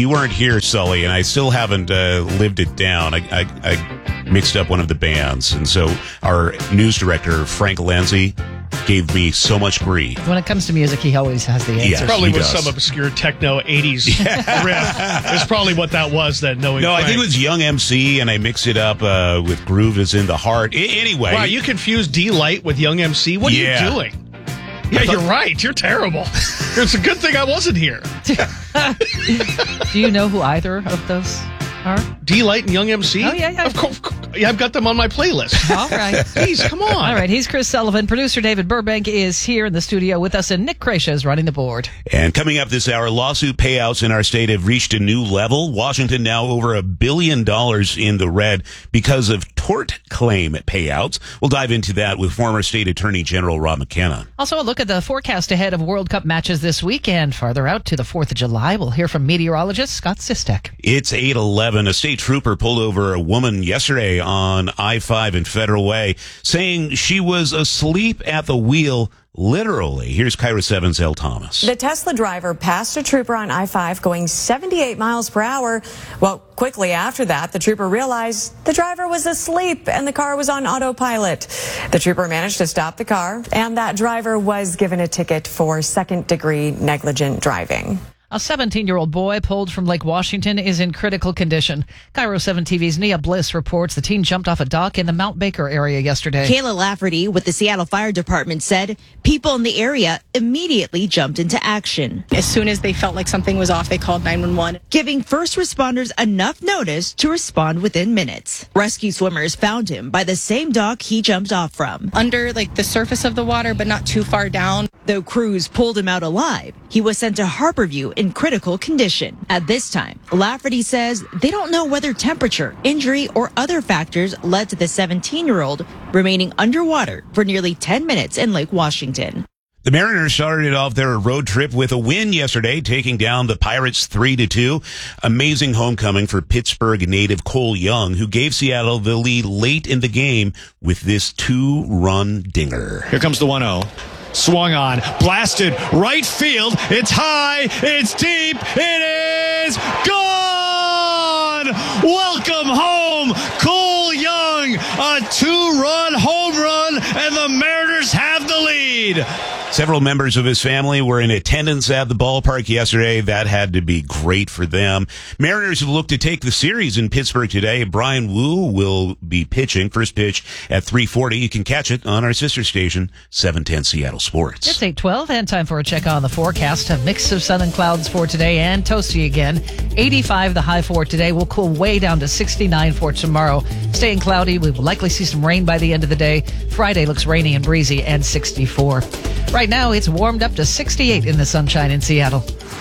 You weren't here, Sully, and I still haven't lived it down. I mixed up one of the bands, and so our news director, Frank Lanzi, gave me so much grief. When it comes to music, he always has the answer. Yes, Probably he was does. some obscure techno 80s riff. It's probably what that was, that knowing No, Frank. I think it was Young MC, and I mixed it up with Groove is in the Heart. Anyway. Wow, you confused D-Light with Young MC? What are you doing? Yeah, you're right. You're terrible. It's a good thing I wasn't here. Do you know who either of those are? D-Light and Young MC? Oh, yeah. Of course. Yeah, I've got them on my playlist. All right. Jeez, come on. All right, he's Chris Sullivan. Producer David Burbank is here in the studio with us, and Nick Kreisha is running the board. And coming up this hour, lawsuit payouts in our state have reached a new level. Washington now over $1 billion in the red because of tort claim payouts. We'll dive into that with former State Attorney General Rob McKenna. Also, a look at the forecast ahead of World Cup matches this weekend. Farther out to the 4th of July, we'll hear from meteorologist Scott Sistek. It's 8:11. A state trooper pulled over a woman yesterday on I-5 and Federal Way, saying she was asleep at the wheel. Literally. Here's Cairo 7's Elle Thomas. The Tesla driver passed a trooper on I-5 going 78 miles per hour. Well, quickly after that, the trooper realized the driver was asleep and the car was on autopilot. The trooper managed to stop the car, and that driver was given a ticket for second-degree negligent driving. A 17-year-old boy pulled from Lake Washington is in critical condition. Cairo 7 TV's Nia Bliss reports the teen jumped off a dock in the Mount Baker area yesterday. Kayla Lafferty with the Seattle Fire Department said people in the area immediately jumped into action. As soon as they felt like something was off, they called 911. Giving first responders enough notice to respond within minutes. Rescue swimmers found him by the same dock he jumped off from. Under the surface of the water, but not too far down. Though crews pulled him out alive, he was sent to Harborview in critical condition. At this time, Lafferty says they don't know whether temperature, injury, or other factors led to the 17-year-old remaining underwater for nearly 10 minutes in Lake Washington. The Mariners started off their road trip with a win yesterday, taking down the Pirates 3-2. Amazing homecoming for Pittsburgh native Cole Young, who gave Seattle the lead late in the game with this 2-run dinger. Here comes the 1-0. Swung on, blasted, right field. It's high, it's deep, it is gone! Welcome home, Cole Young. A 2-run home run, and the Mariners have the lead. Several members of his family were in attendance at the ballpark yesterday. That had to be great for them. Mariners have looked to take the series in Pittsburgh today. Brian Wu will be pitching. First pitch at 3:40. You can catch it on our sister station, 710 Seattle Sports. It's 8:12 and time for a check on the forecast. A mix of sun and clouds for today and toasty again. 85 the high for today. We'll cool way down to 69 for tomorrow. Staying cloudy. We will likely see some rain by the end of the day. Friday looks rainy and breezy and 64. Right now, it's warmed up to 68 in the sunshine in Seattle.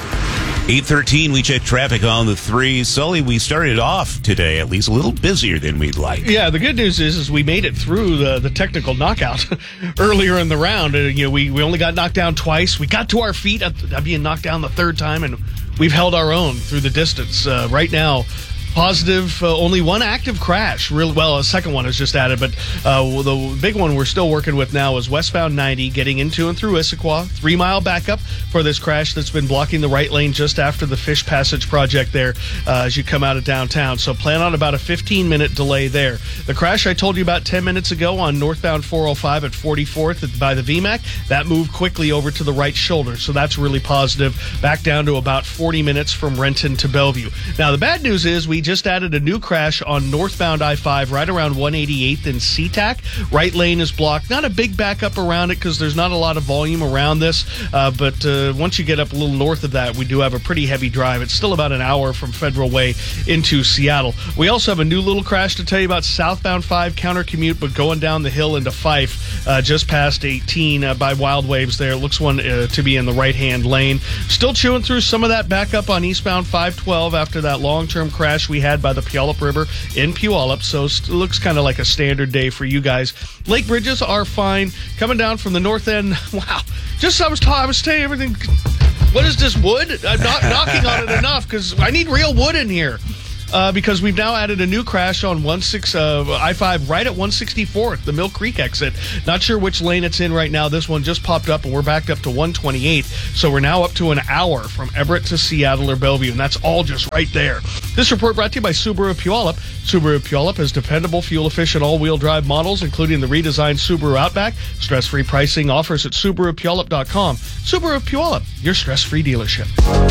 8:13, we check traffic on the 3. Sully, we started off today at least a little busier than we'd like. Yeah, the good news is we made it through the technical knockout earlier in the round. We only got knocked down twice. We got to our feet at being knocked down the third time, and we've held our own through the distance. Right now, positive, only one active crash. A second one is just added, but the big one we're still working with now is westbound 90 getting into and through Issaquah. 3-mile backup for this crash that's been blocking the right lane just after the Fish Passage project there as you come out of downtown. So plan on about a 15-minute delay there. The crash I told you about 10 minutes ago on northbound 405 at 44th by the VMAC, that moved quickly over to the right shoulder. So that's really positive. Back down to about 40 minutes from Renton to Bellevue. Now, the bad news is we just added a new crash on northbound I-5 right around 188th and SeaTac. Right lane is blocked. Not a big backup around it because there's not a lot of volume around this. But once you get up a little north of that, we do have a pretty heavy drive. It's still about an hour from Federal Way into Seattle. We also have a new little crash to tell you about, southbound 5 counter commute, but going down the hill into Fife, just past 18 by Wild Waves there. Looks one to be in the right-hand lane. Still chewing through some of that backup on eastbound 512 after that long-term crash we had by the Puyallup River in Puyallup, so it looks kind of like a standard day for you guys. Lake bridges are fine. Coming down from the north end, wow. I was saying everything. What is this, wood? I'm not knocking on it enough because I need real wood in here. because we've now added a new crash on I-5 right at 164th, the Mill Creek exit. Not sure which lane it's in right now. This one just popped up, and we're backed up to 128. So we're now up to an hour from Everett to Seattle or Bellevue, and that's all just right there. This report brought to you by Subaru Puyallup. Subaru Puyallup has dependable, fuel-efficient, all-wheel drive models, including the redesigned Subaru Outback. Stress-free pricing offers at SubaruPuyallup.com. Subaru Puyallup, your stress-free dealership.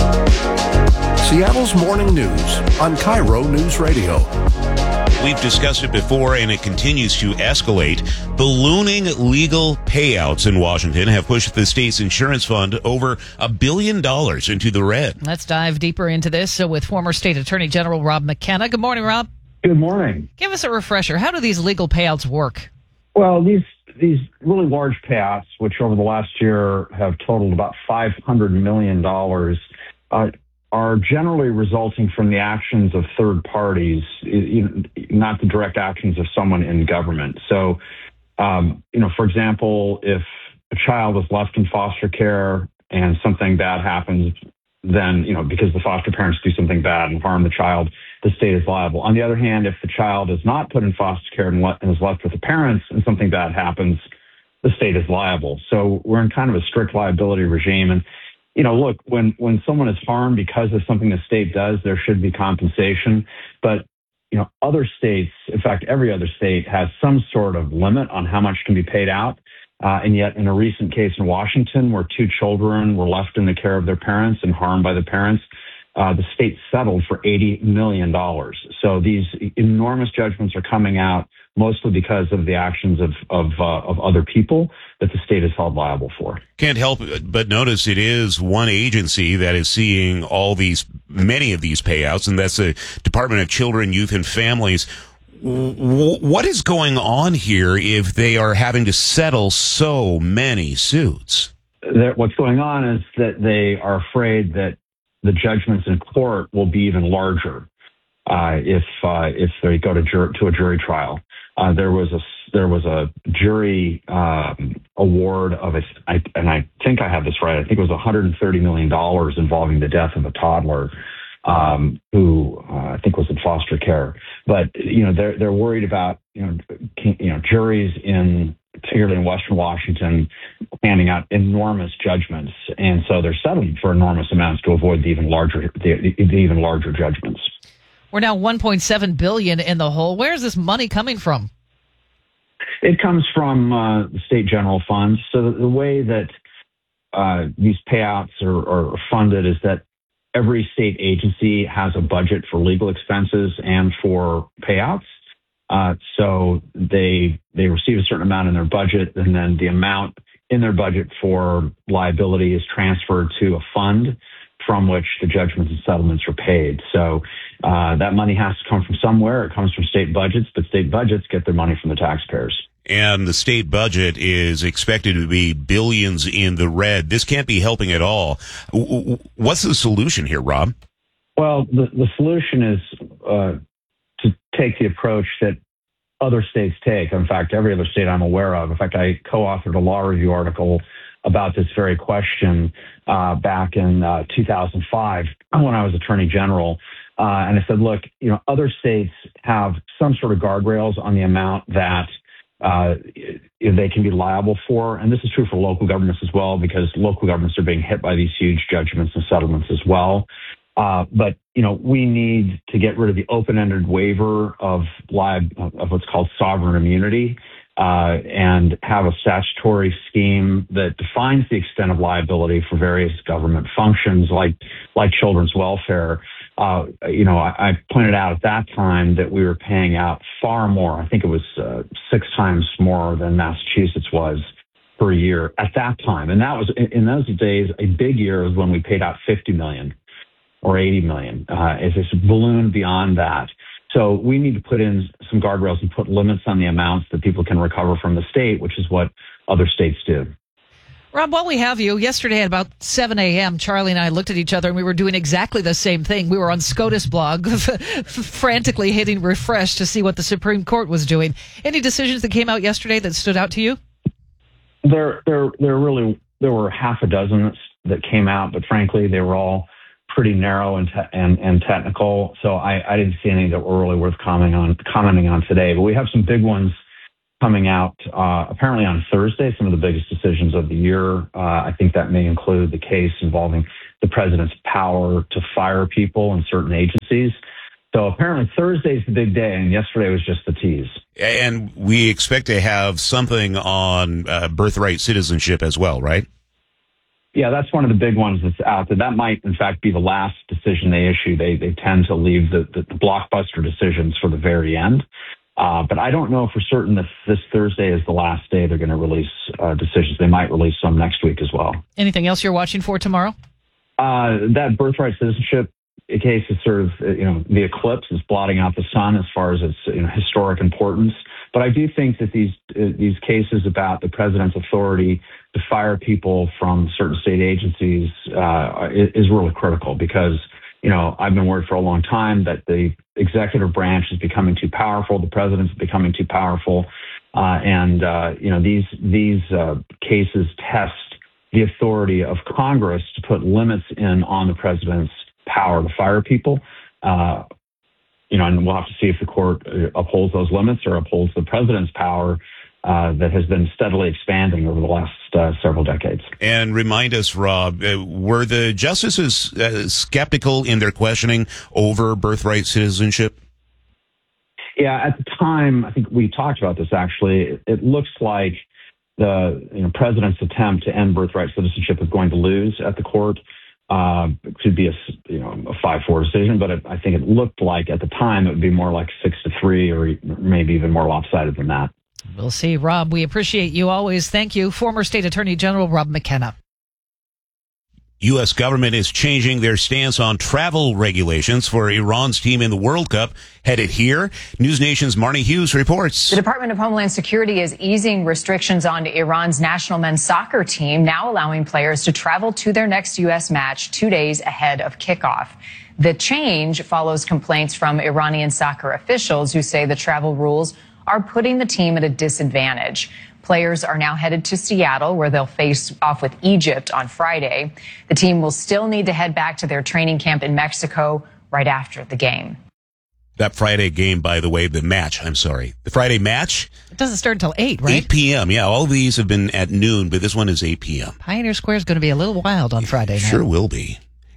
Seattle's Morning News on Cairo News Radio. We've discussed it before, and it continues to escalate. Ballooning legal payouts in Washington have pushed the state's insurance fund over $1 billion into the red. Let's dive deeper into this with former State Attorney General Rob McKenna. Good morning, Rob. Good morning. Give us a refresher. How do these legal payouts work? Well, these really large payouts, which over the last year have totaled about $500 million, are generally resulting from the actions of third parties, not the direct actions of someone in government. So, for example, if a child is left in foster care and something bad happens, then, because the foster parents do something bad and harm the child, the state is liable. On the other hand, if the child is not put in foster care and is left with the parents and something bad happens, the state is liable. So we're in kind of a strict liability regime. And look, when someone is harmed because of something the state does, there should be compensation. But, other states, in fact, every other state has some sort of limit on how much can be paid out. And yet in a recent case in Washington where 2 children were left in the care of their parents and harmed by the parents, the state settled for $80 million. So these enormous judgments are coming out mostly because of the actions of other people that the state is held liable for. Can't help but notice it is one agency that is seeing many of these payouts, and that's the Department of Children, Youth, and Families. What is going on here if they are having to settle so many suits? What's going on is that they are afraid that the judgments in court will be even larger if they go to a jury trial. There was a jury award of and I think I have this right. I think it was $130 million involving the death of a toddler who I think was in foster care. But they're worried about juries particularly in Western Washington, handing out enormous judgments, and so they're settling for enormous amounts to avoid the even larger judgments. We're now $1.7 billion in the hole. Where is this money coming from? It comes from the state general funds. So the way that these payouts are funded is that every state agency has a budget for legal expenses and for payouts. So they receive a certain amount in their budget, and then the amount in their budget for liability is transferred to a fund from which the judgments and settlements are paid. So that money has to come from somewhere. It comes from state budgets, but state budgets get their money from the taxpayers. And the state budget is expected to be billions in the red. This can't be helping at all. What's the solution here, Rob? Well, the solution is to take the approach that other states take. In fact, every other state I'm aware of. In fact, I co-authored a law review article about this very question back in 2005 when I was Attorney General. And I said, look, other states have some sort of guardrails on the amount that they can be liable for. And this is true for local governments as well, because local governments are being hit by these huge judgments and settlements as well. But we need to get rid of the open-ended waiver of what's called sovereign immunity and have a statutory scheme that defines the extent of liability for various government functions like children's welfare. I pointed out at that time that we were paying out far more. I think it was 6 times more than Massachusetts was per year at that time. And that was, in those days, a big year was when we paid out $50 million or $80 million. It's ballooned beyond that. So we need to put in some guardrails and put limits on the amounts that people can recover from the state, which is what other states do. Rob, while we have you, yesterday at about 7 a.m., Charlie and I looked at each other and we were doing exactly the same thing. We were on SCOTUS blog, frantically hitting refresh to see what the Supreme Court was doing. Any decisions that came out yesterday that stood out to you? There were half a dozen that came out, but frankly, they were all pretty narrow and technical. So I didn't see anything that were really worth commenting on today. But we have some big ones coming out apparently on Thursday, some of the biggest decisions of the year. I think that may include the case involving the president's power to fire people in certain agencies. So apparently Thursday's the big day, and yesterday was just the tease. And we expect to have something on birthright citizenship as well, right? Yeah, that's one of the big ones that's out there. That might, in fact, be the last decision they issue. They tend to leave the blockbuster decisions for the very end. But I don't know for certain that this Thursday is the last day they're going to release decisions. They might release some next week as well. Anything else you're watching for tomorrow? That birthright citizenship case is sort of, the eclipse is blotting out the sun as far as its historic importance. But I do think that these cases about the president's authority to fire people from certain state agencies is really critical because, I've been worried for a long time that the executive branch is becoming too powerful. The president's becoming too powerful. These cases test the authority of Congress to put limits on the president's power to fire people. And we'll have to see if the court upholds those limits or upholds the president's power that has been steadily expanding over the last several decades. And remind us, Rob, were the justices skeptical in their questioning over birthright citizenship? Yeah, at the time, I think we talked about this actually. It looks like the president's attempt to end birthright citizenship is going to lose at the court. It could be a 5-4 decision, but I think it looked like at the time it would be more like 6-3 or maybe even more lopsided than that. We'll see. Rob, we appreciate you always. Thank you. Former State Attorney General Rob McKenna. U.S. government is changing their stance on travel regulations for Iran's team in the World Cup headed here. News Nation's Marnie Hughes reports. The Department of Homeland Security is easing restrictions on Iran's national men's soccer team, now allowing players to travel to their next U.S. match 2 days ahead of kickoff. The change follows complaints from Iranian soccer officials who say the travel rules are putting the team at a disadvantage. Players are now headed to Seattle, where they'll face off with Egypt on Friday. The team will still need to head back to their training camp in Mexico right after the game. That Friday game, by the way, the Friday match. It doesn't start until 8, right? 8 p.m. Yeah, all these have been at noon, but this one is 8 p.m. Pioneer Square is going to be a little wild on Friday night. Sure will be.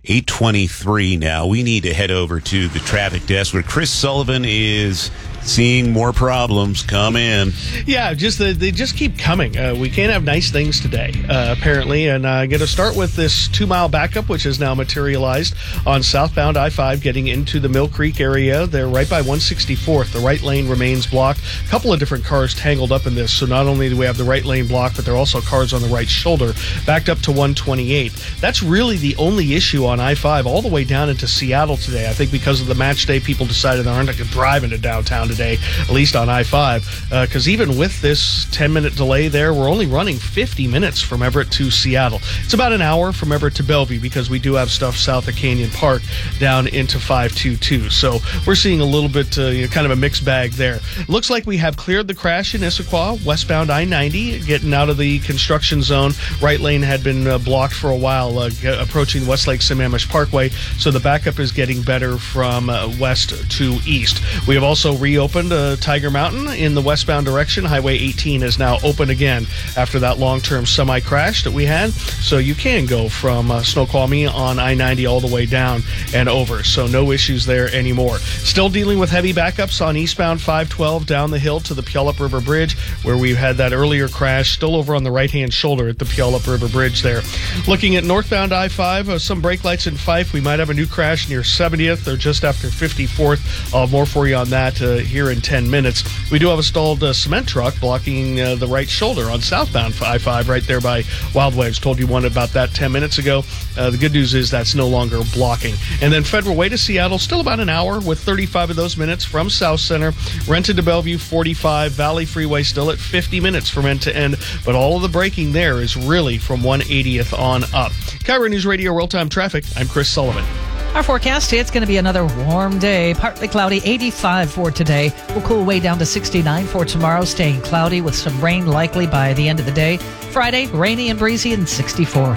8:23 now. We need to head over to the traffic desk where Chris Sullivan is seeing more problems come in. Yeah, they just keep coming. We can't have nice things today, apparently. And I'm going to start with this 2-mile backup, which has now materialized on southbound I-5 getting into the Mill Creek area. They're right by 164th. The right lane remains blocked. A couple of different cars tangled up in this. So not only do we have the right lane blocked, but there are also cars on the right shoulder backed up to 128. That's really the only issue on I-5 all the way down into Seattle today. I think because of the match day, people decided they aren't going to drive into downtown today, at least on I-5, because even with this 10-minute delay there, we're only running 50 minutes from Everett to Seattle. It's about an hour from Everett to Bellevue because we do have stuff south of Canyon Park down into 522. So we're seeing a little bit kind of a mixed bag there. Looks like we have cleared the crash in Issaquah, westbound I-90, getting out of the construction zone. Right lane had been blocked for a while, approaching Westlake Sammamish Parkway, so the backup is getting better from west to east. We have also reopened Tiger Mountain in the westbound direction. Highway 18 is now open again after that long-term semi-crash that we had. So you can go from Snoqualmie on I-90 all the way down and over. So no issues there anymore. Still dealing with heavy backups on eastbound 512 down the hill to the Puyallup River Bridge, where we had that earlier crash, still over on the right-hand shoulder at the Puyallup River Bridge there. Looking at northbound I-5, some brake lights in Fife. We might have a new crash near 70th or just after 54th. I'll have more for you on that here in 10 minutes. We do have a stalled cement truck blocking the right shoulder on southbound I-5 right there by Wild Waves. Told you one about that 10 minutes ago. The good news is that's no longer blocking. And then Federal Way to Seattle, still about an hour with 35 of those minutes from South Center. Renton to Bellevue, 45. Valley Freeway still at 50 minutes from end to end. But all of the braking there is really from 180th on up. KIRO News Radio Real-Time Traffic. I'm Chris Sullivan. Our forecast, it's going to be another warm day. Partly cloudy, 85 for today. We'll cool way down to 69 for tomorrow, staying cloudy with some rain likely by the end of the day. Friday, rainy and breezy and 64.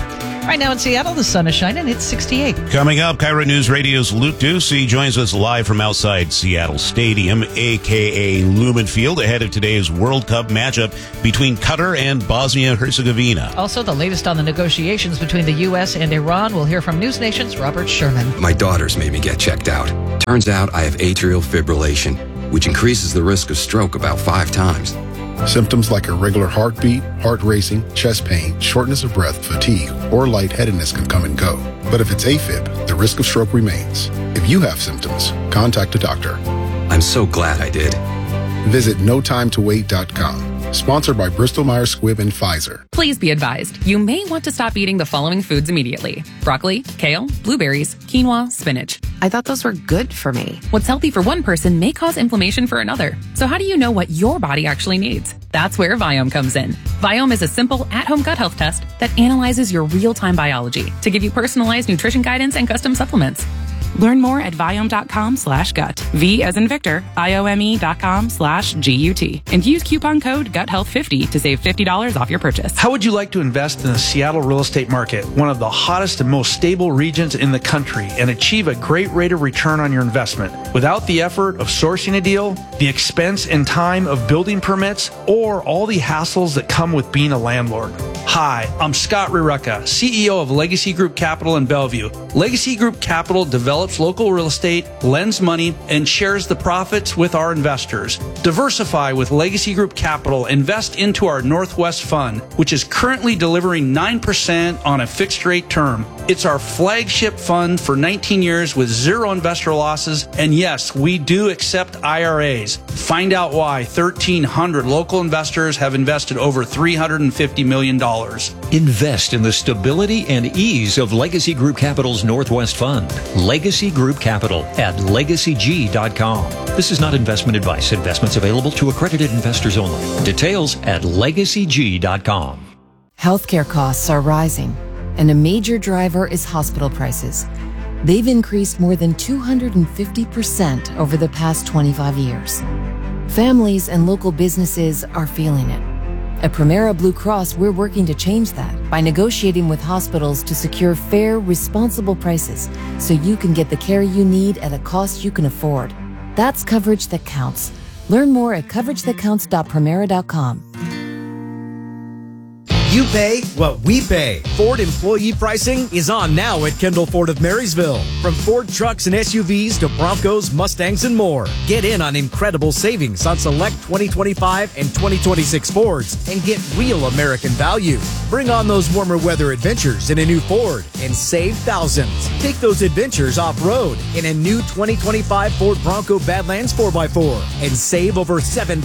Right now in Seattle, the sun is shining. It's 68. Coming up, Cairo News Radio's Luke Ducey joins us live from outside Seattle Stadium, a.k.a. Lumen Field, ahead of today's World Cup matchup between Qatar and Bosnia-Herzegovina. Also, the latest on the negotiations between the U.S. and Iran. We'll hear from News Nation's Robert Sherman. My daughters made me get checked out. Turns out I have atrial fibrillation, which increases the risk of stroke about 5 times. Symptoms like irregular heartbeat, heart racing, chest pain, shortness of breath, fatigue, or lightheadedness can come and go. But if it's AFib, the risk of stroke remains. If you have symptoms, contact a doctor. I'm so glad I did. Visit notimetowait.com. Sponsored by Bristol-Myers Squibb and Pfizer. Please be advised, you may want to stop eating the following foods immediately. Broccoli, kale, blueberries, quinoa, spinach. I thought those were good for me. What's healthy for one person may cause inflammation for another. So how do you know what your body actually needs? That's where Viome comes in. Viome is a simple, at-home gut health test that analyzes your real-time biology to give you personalized nutrition guidance and custom supplements. Learn more at Viome.com/gut. V as in Victor, IOME.com/GUT. And use coupon code GUTHEALTH50 to save $50 off your purchase. How would you like to invest in the Seattle real estate market, one of the hottest and most stable regions in the country, and achieve a great rate of return on your investment without the effort of sourcing a deal, the expense and time of building permits, or all the hassles that come with being a landlord? Hi, I'm Scott Rireka, CEO of Legacy Group Capital in Bellevue. Legacy Group Capital develops local real estate, lends money, and shares the profits with our investors. Diversify with Legacy Group Capital. Invest into our Northwest Fund, which is currently delivering 9% on a fixed rate term. It's our flagship fund for 19 years with 0 investor losses. And yes, we do accept IRAs. Find out why 1,300 local investors have invested over $350 million. Invest in the stability and ease of Legacy Group Capital's Northwest Fund. Legacy Group Capital at legacyg.com. This is not investment advice. Investments available to accredited investors only. Details at legacyg.com. Healthcare costs are rising, and a major driver is hospital prices. They've increased more than 250% over the past 25 years. Families and local businesses are feeling it. At Primera Blue Cross, we're working to change that by negotiating with hospitals to secure fair, responsible prices so you can get the care you need at a cost you can afford. That's coverage that counts. Learn more at coveragethatcounts.primera.com. You pay what we pay. Ford employee pricing is on now at Kendall Ford of Marysville. From Ford trucks and SUVs to Broncos, Mustangs, and more. Get in on incredible savings on select 2025 and 2026 Fords and get real American value. Bring on those warmer weather adventures in a new Ford and save thousands. Take those adventures off-road in a new 2025 Ford Bronco Badlands 4x4 and save over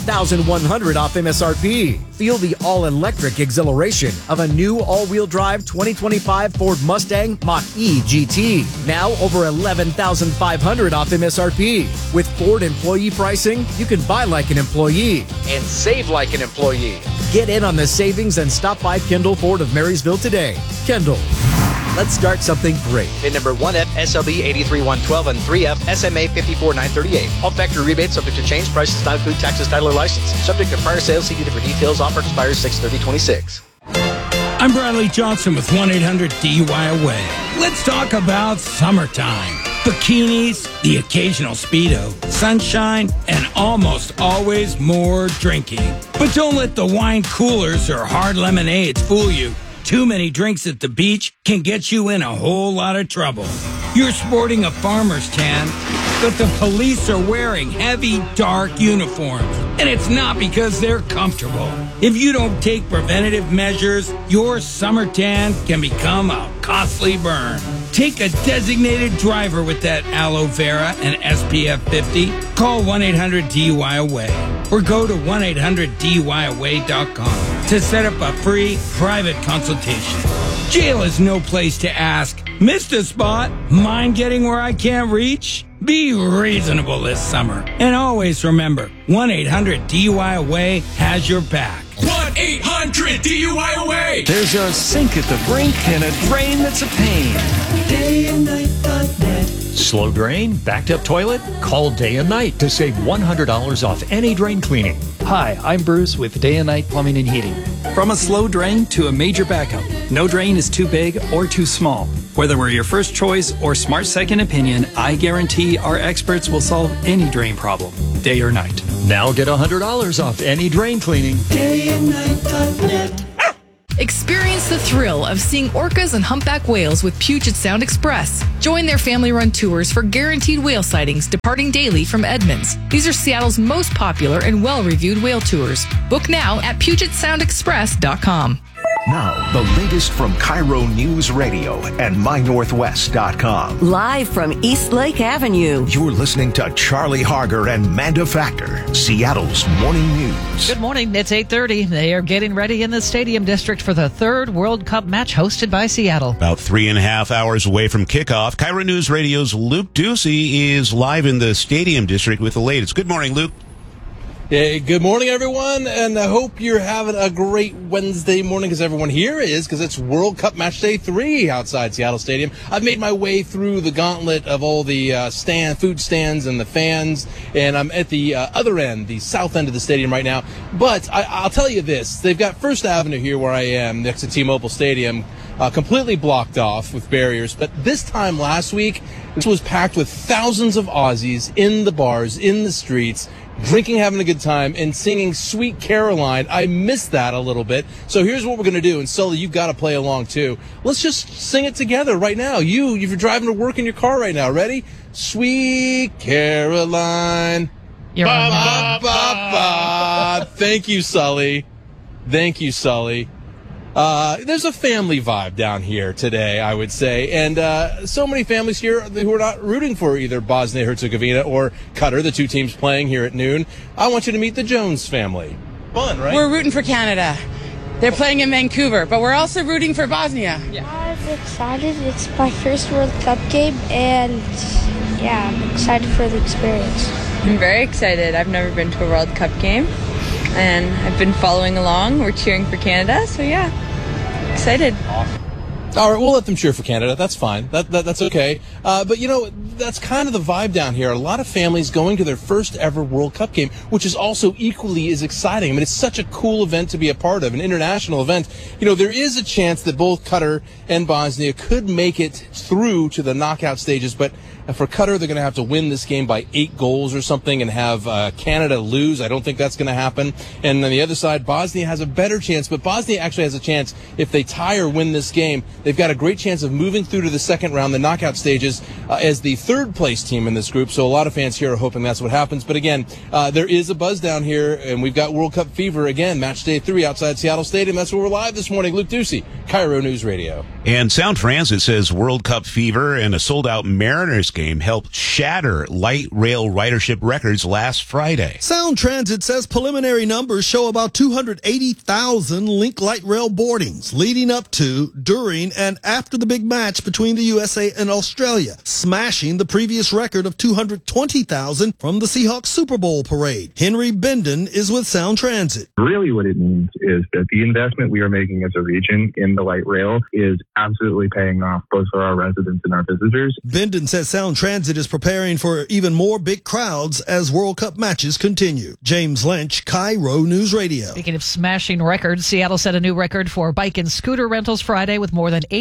$7,100 off MSRP. Feel the all-electric exhilaration of a new all-wheel drive 2025 Ford Mustang Mach-E GT. Now over $11,500 off MSRP. With Ford employee pricing, you can buy like an employee and save like an employee. Get in on the savings and stop by Kendall Ford of Marysville today. Kendall, let's start something great. VIN number 1F SLB 83112 and 3F SMA 54938. All factory rebates subject to change. Prices not include taxes, title, or license. Subject to prior sales. See for details. Offer expires 6/30/26. I'm Bradley Johnson with 1-800-DUI-AWAY. Let's talk about summertime. Bikinis, the occasional Speedo, sunshine, and almost always more drinking. But don't let the wine coolers or hard lemonades fool you. Too many drinks at the beach can get you in a whole lot of trouble. You're sporting a farmer's tan, but the police are wearing heavy, dark uniforms. And it's not because they're comfortable. If you don't take preventative measures, your summer tan can become a costly burn. Take a designated driver with that aloe vera and SPF 50. Call 1-800-DUI-AWAY or go to 1-800-DUI-AWAY.com to set up a free private consultation. Jail is no place to ask, missed a spot? Mind getting where I can't reach? Be reasonable this summer. And always remember, 1-800-DUI-AWAY has your back. 1-800-DUI-AWAY. There's a sink at the brink and a drain that's a pain. DayandNight.net. Slow drain? Backed up toilet? Call Day and Night to save $100 off any drain cleaning. Hi, I'm Bruce with Day and Night Plumbing and Heating. From a slow drain to a major backup, no drain is too big or too small. Whether we're your first choice or smart second opinion, I guarantee our experts will solve any drain problem, day or night. Now get $100 off any drain cleaning. DayandNight.net. Experience the thrill of seeing orcas and humpback whales with Puget Sound Express. Join their family-run tours for guaranteed whale sightings departing daily from Edmonds. These are Seattle's most popular and well-reviewed whale tours. Book now at PugetSoundExpress.com. Now, the latest from Cairo News Radio and MyNorthwest.com. Live from East Lake Avenue. You're listening to Charlie Harger and Manda Factor, Seattle's morning news. Good morning. It's 8:30. They are getting ready in the Stadium District for the third World Cup match hosted by Seattle. About 3.5 hours away from kickoff, Cairo News Radio's Luke Ducey is live in the Stadium District with the latest. Good morning, Luke. Hey, good morning, everyone, and I hope you're having a great Wednesday morning, because everyone here is, because it's World Cup Match Day 3 outside Seattle Stadium. I've made my way through the gauntlet of all the food stands and the fans, and I'm at the other end, the south end of the stadium right now. But I'll tell you this, they've got First Avenue here where I am, next to T-Mobile Stadium, completely blocked off with barriers. But this time last week, this was packed with thousands of Aussies in the bars, in the streets, drinking, having a good time, and singing Sweet Caroline. I missed that a little bit. So here's what we're going to do. And Sully, you've got to play along too. Let's just sing it together right now. If you're driving to work in your car right now, ready? Sweet Caroline. You're ba, ba, ba. Thank you, Sully. Thank you, Sully. There's a family vibe down here today, I would say, and so many families here who are not rooting for either Bosnia-Herzegovina or Qatar, the two teams playing here at noon. I want you to meet the Jones family. Fun, right? We're rooting for Canada. They're playing in Vancouver, but we're also rooting for Bosnia. Yeah. I'm excited. It's my first World Cup game, and yeah, I'm excited for the experience. I'm very excited. I've never been to a World Cup game, and I've been following along. We're cheering for Canada, so yeah, excited. Awesome. All right, we'll let them cheer for Canada. That's fine. That's okay. But, that's kind of the vibe down here. A lot of families going to their first ever World Cup game, which is also equally as exciting. I mean, it's such a cool event to be a part of, an international event. There is a chance that both Qatar and Bosnia could make it through to the knockout stages, but for Qatar, they're going to have to win this game by 8 goals or something and have Canada lose. I don't think that's going to happen. And on the other side, Bosnia has a better chance, but Bosnia actually has a chance if they tie or win this game. They've got a great chance of moving through to the second round, the knockout stages, as the third place team in this group. So a lot of fans here are hoping that's what happens. But again, there is a buzz down here, and we've got World Cup fever again. Match day 3 outside Seattle Stadium. That's where we're live this morning. Luke Ducey, Cairo News Radio. And Sound Transit says World Cup fever and a sold-out Mariners game helped shatter light rail ridership records last Friday. Sound Transit says preliminary numbers show about 280,000 Link Light Rail boardings leading up to, during, and after the big match between the USA and Australia, smashing the previous record of 220,000 from the Seahawks Super Bowl parade. Henry Benden is with Sound Transit. Really what it means is that the investment we are making as a region in the light rail is absolutely paying off both for our residents and our visitors. Benden says Sound Transit is preparing for even more big crowds as World Cup matches continue. James Lynch, Cairo News Radio. Speaking of smashing records, Seattle set a new record for bike and scooter rentals Friday with more than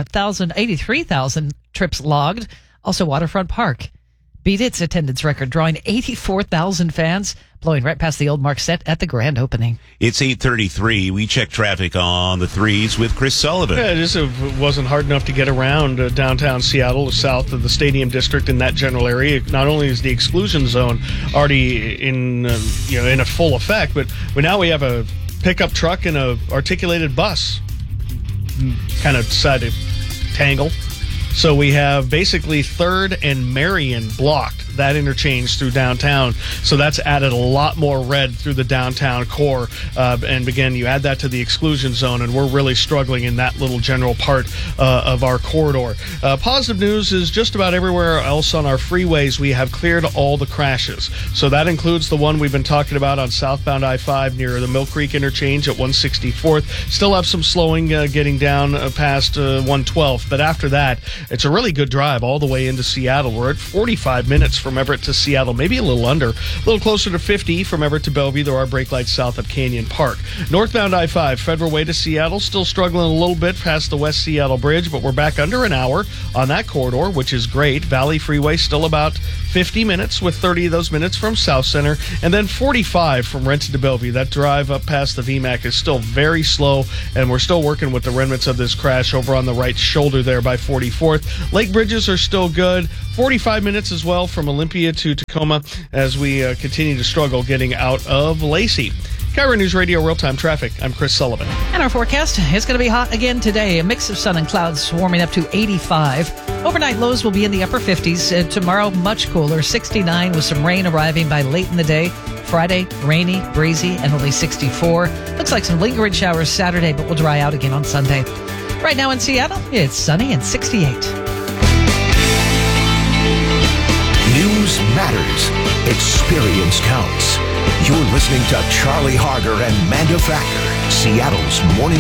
83,000 trips logged. Also, Waterfront Park beat its attendance record, drawing 84,000 fans, blowing right past the old Mark set at the grand opening. It's 8:33. We check traffic on the 3s with Chris Sullivan. Yeah, this wasn't hard enough to get around downtown Seattle, south of the Stadium District in that general area. Not only is the exclusion zone already in a full effect, but now we have a pickup truck and a articulated bus kind of decided to tangle. So we have basically 3rd and Marion blocked that interchange through downtown. So that's added a lot more red through the downtown core. And again, you add that to the exclusion zone, and we're really struggling in that little general part of our corridor. Positive news is just about everywhere else on our freeways, we have cleared all the crashes. So that includes the one we've been talking about on southbound I-5 near the Mill Creek interchange at 164th. Still have some slowing getting down past 112th, but after that, it's a really good drive all the way into Seattle. We're at 45 minutes from Everett to Seattle, maybe a little under, a little closer to 50 from Everett to Bellevue. There are brake lights south of Canyon Park. Northbound I-5, Federal Way to Seattle, still struggling a little bit past the West Seattle Bridge, but we're back under an hour on that corridor, which is great. Valley Freeway still about 50 minutes, with 30 of those minutes from South Center, and then 45 from Renton to Bellevue. That drive up past the VMAC is still very slow, and we're still working with the remnants of this crash over on the right shoulder there by 44th. Lake bridges are still good. 45 minutes as well from Olympia to Tacoma as we continue to struggle getting out of Lacey. KIRO News Radio real-time traffic. I'm Chris Sullivan. And our forecast, it's going to be hot again today. A mix of sun and clouds warming up to 85. Overnight lows will be in the upper 50s. Tomorrow, much cooler, 69 with some rain arriving by late in the day. Friday, rainy, breezy, and only 64. Looks like some lingering showers Saturday, but will dry out again on Sunday. Right now in Seattle, it's sunny and 68. News matters. Experience counts. You're listening to Charlie Harger and Manda Factor, Seattle's Morning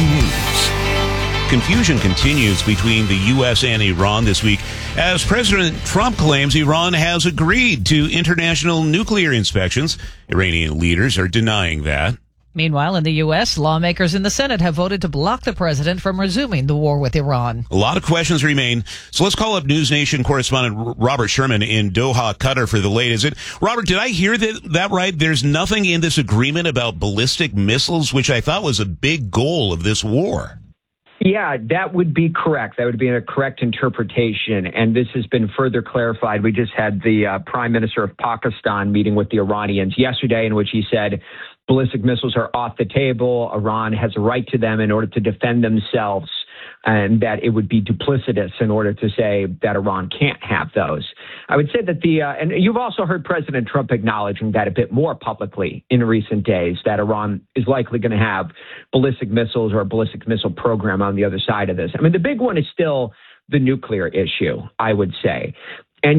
News. Confusion continues between the U.S. and Iran this week as President Trump claims Iran has agreed to international nuclear inspections. Iranian leaders are denying that. Meanwhile, in the U.S., lawmakers in the Senate have voted to block the president from resuming the war with Iran. A lot of questions remain. So let's call up News Nation correspondent Robert Sherman in Doha, Qatar for the latest. Robert, did I hear that right? There's nothing in this agreement about ballistic missiles, which I thought was a big goal of this war. Yeah, that would be correct. That would be a correct interpretation. And this has been further clarified. We just had the Prime Minister of Pakistan meeting with the Iranians yesterday, in which he said ballistic missiles are off the table. Iran has a right to them in order to defend themselves, and that it would be duplicitous in order to say that Iran can't have those. I would say that and you've also heard President Trump acknowledging that a bit more publicly in recent days, that Iran is likely going to have ballistic missiles or a ballistic missile program on the other side of this. I mean, the big one is still the nuclear issue, I would say. And,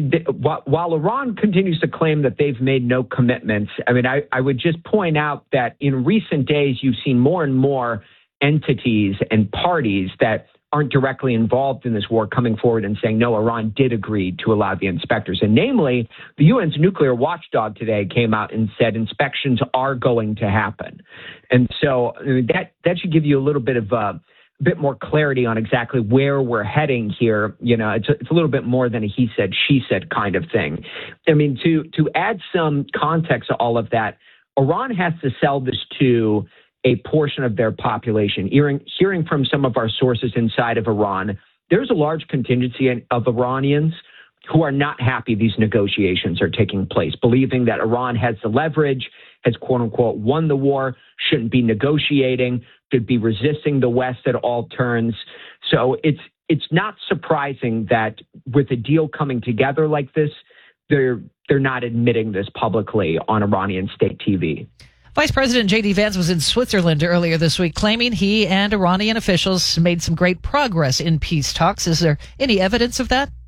while Iran continues to claim that they've made no commitments, I would just point out that in recent days, you've seen more and more entities and parties that aren't directly involved in this war coming forward and saying, no, Iran did agree to allow the inspectors. And namely, the UN's nuclear watchdog today came out and said inspections are going to happen. And so that should give you a little bit of bit more clarity on exactly where we're heading here. It's a little bit more than a he said, she said kind of thing. I mean, to add some context to all of that, Iran has to sell this to a portion of their population. Hearing from some of our sources inside of Iran, there's a large contingency of Iranians who are not happy these negotiations are taking place, believing that Iran has the leverage, has quote unquote won the war, shouldn't be negotiating, should be resisting the West at all turns. So it's not surprising that with a deal coming together like this, they're not admitting this publicly on Iranian state TV. Vice President J.D. Vance was in Switzerland earlier this week, claiming he and Iranian officials made some great progress in peace talks. Is there any evidence of that?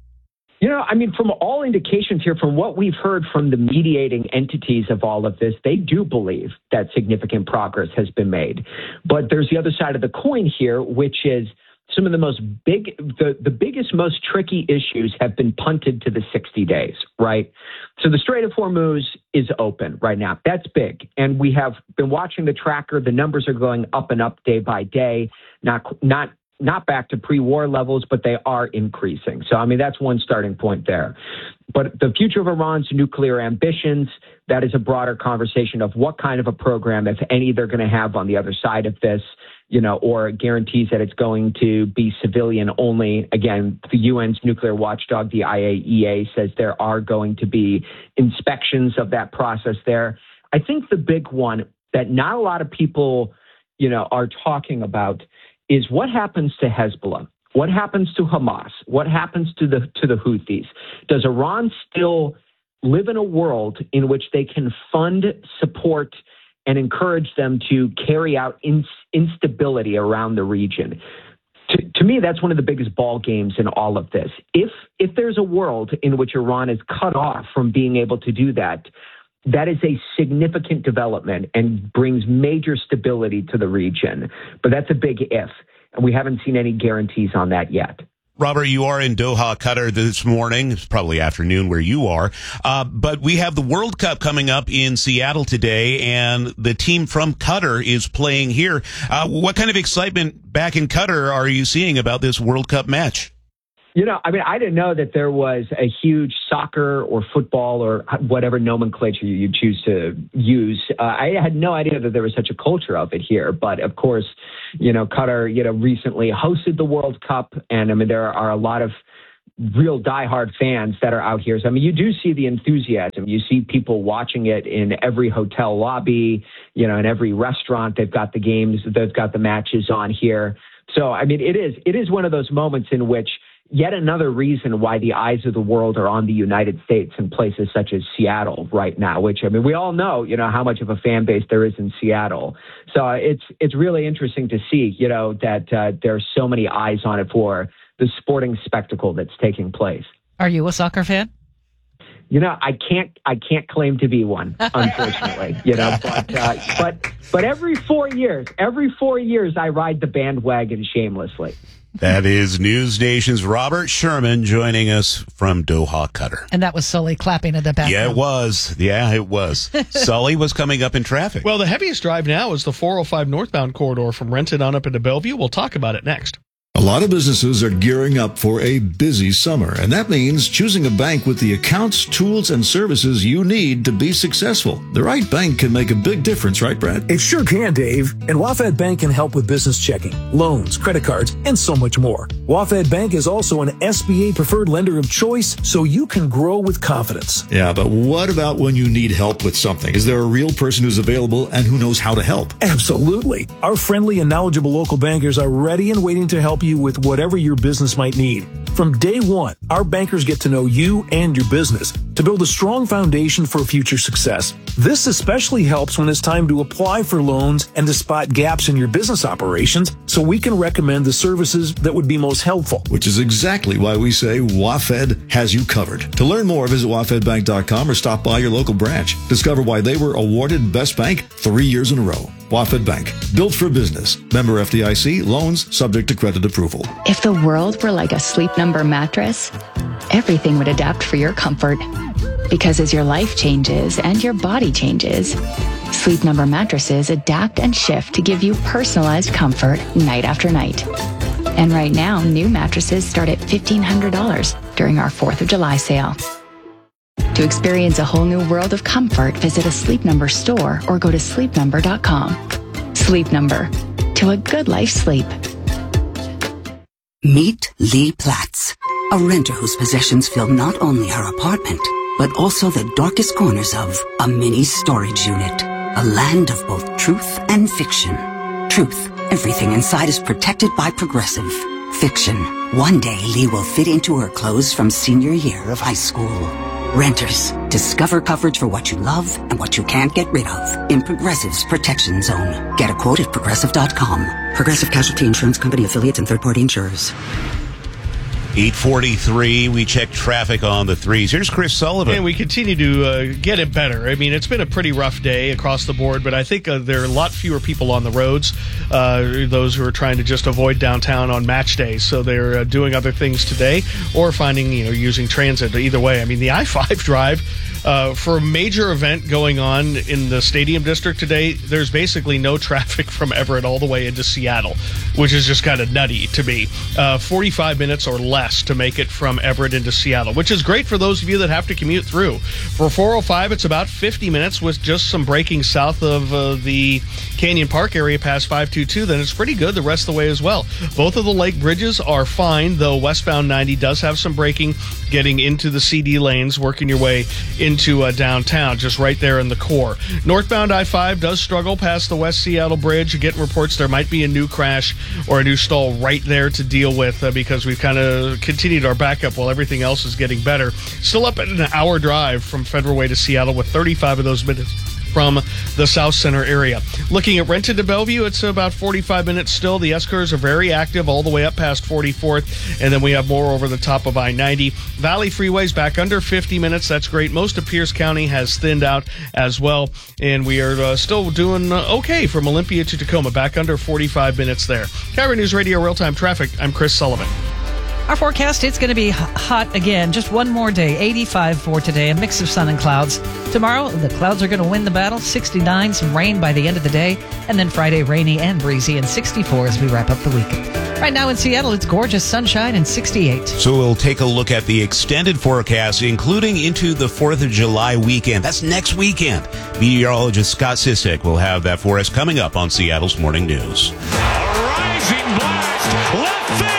From all indications here, from what we've heard from the mediating entities of all of this, they do believe that significant progress has been made. But there's the other side of the coin here, which is some of the biggest, most tricky issues have been punted to the 60 days, right? So the Strait of Hormuz is open right now. That's big. And we have been watching the tracker. The numbers are going up and up day by day, not back to pre-war levels, but they are increasing. So, that's one starting point there. But the future of Iran's nuclear ambitions, that is a broader conversation of what kind of a program, if any, they're going to have on the other side of this, or guarantees that it's going to be civilian only. Again, the UN's nuclear watchdog, the IAEA, says there are going to be inspections of that process there. I think the big one that not a lot of people, are talking about is what happens to Hezbollah? What happens to Hamas? What happens to the Houthis? Does Iran still live in a world in which they can fund, support, and encourage them to carry out instability around the region. To me, that's one of the biggest ball games in all of this. If there's a world in which Iran is cut off from being able to do that, that is a significant development and brings major stability to the region. But that's a big if, and we haven't seen any guarantees on that yet. Robert, you are in Doha, Qatar this morning. It's probably afternoon where you are. But we have the World Cup coming up in Seattle today, and the team from Qatar is playing here. What kind of excitement back in Qatar are you seeing about this World Cup match? I didn't know that there was a huge soccer or football or whatever nomenclature you choose to use. I had no idea that there was such a culture of it here. But of course, Qatar, recently hosted the World Cup. And there are a lot of real diehard fans that are out here. So, you do see the enthusiasm. You see people watching it in every hotel lobby, in every restaurant. They've got the games, they've got the matches on here. So, it is one of those moments in which yet another reason why the eyes of the world are on the United States and places such as Seattle right now, which, we all know, how much of a fan base there is in Seattle. So it's really interesting to see, that there's so many eyes on it for the sporting spectacle that's taking place. Are you a soccer fan? I can't claim to be one, unfortunately, but every 4 years, I ride the bandwagon shamelessly. That is News Nation's Robert Sherman joining us from Doha, Qatar. And that was Sully clapping in the background. Yeah, it was. Sully was coming up in traffic. Well, the heaviest drive now is the 405 northbound corridor from Renton on up into Bellevue. We'll talk about it next. A lot of businesses are gearing up for a busy summer, and that means choosing a bank with the accounts, tools, and services you need to be successful. The right bank can make a big difference, right, Brad? It sure can, Dave. And WaFd Bank can help with business checking, loans, credit cards, and so much more. WaFd Bank is also an SBA preferred lender of choice, so you can grow with confidence. Yeah, but what about when you need help with something? Is there a real person who's available and who knows how to help? Absolutely. Our friendly and knowledgeable local bankers are ready and waiting to help you with whatever your business might need. From day one, our bankers get to know you and your business to build a strong foundation for future success. This especially helps when it's time to apply for loans and to spot gaps in your business operations, so we can recommend the services that would be most helpful. Which is exactly why we say WaFd has you covered. To learn more, visit wafdbank.com or stop by your local branch. Discover why they were awarded Best Bank 3 years in a row. WaFd Bank, built for business. Member FDIC, loans subject to credit approval. If the world were like a Sleep Number mattress, everything would adapt for your comfort. Because as your life changes and your body changes, Sleep Number mattresses adapt and shift to give you personalized comfort night after night. And right now, new mattresses start at $1,500 during our 4th of July sale. To experience a whole new world of comfort, visit a Sleep Number store or go to sleepnumber.com. Sleep Number. To a good life sleep. Meet Lee Platz, a renter whose possessions fill not only her apartment, but also the darkest corners of a mini storage unit. A land of both truth and fiction. Truth, everything inside is protected by Progressive. Fiction, one day Lee will fit into her clothes from senior year of high school. Renters, discover coverage for what you love and what you can't get rid of in Progressive's Protection Zone. Get a quote at Progressive.com. Progressive Casualty Insurance Company affiliates and third-party insurers. 8:43, we check traffic on the threes. Here's Chris Sullivan. And we continue to get it better. It's been a pretty rough day across the board, but I think there are a lot fewer people on the roads, those who are trying to just avoid downtown on match days. So they're doing other things today or finding, using transit. Either way, the I-5 drive, for a major event going on in the Stadium District today, there's basically no traffic from Everett all the way into Seattle, which is just kind of nutty to me. 45 minutes or less to make it from Everett into Seattle, which is great for those of you that have to commute through. For 405, it's about 50 minutes with just some braking south of the Canyon Park area past 522. Then it's pretty good the rest of the way as well. Both of the lake bridges are fine, though westbound 90 does have some braking getting into the CD lanes, working your way into into downtown, just right there in the core. Northbound I-5 does struggle past the West Seattle Bridge. Getting reports there might be a new crash or a new stall right there to deal with because we've kind of continued our backup while everything else is getting better. Still up at an hour drive from Federal Way to Seattle with 35 of those minutes from the South Center area. Looking at Renton to Bellevue, it's about 45 minutes still. The S-curves are very active all the way up past 44th, and then we have more over the top of I-90. Valley Freeway's back under 50 minutes. That's great. Most of Pierce County has thinned out as well, and we are still doing okay from Olympia to Tacoma, back under 45 minutes there. KIRO News Radio Real-Time Traffic, I'm Chris Sullivan. Our forecast, it's going to be hot again. Just one more day. 85 for today, a mix of sun and clouds. Tomorrow, the clouds are going to win the battle. 69, some rain by the end of the day. And then Friday, rainy and breezy, and 64 as we wrap up the weekend. Right now in Seattle, it's gorgeous sunshine and 68. So we'll take a look at the extended forecast, including into the 4th of July weekend. That's next weekend. Meteorologist Scott Sisek will have that for us coming up on Seattle's Morning News. A rising blast, left field.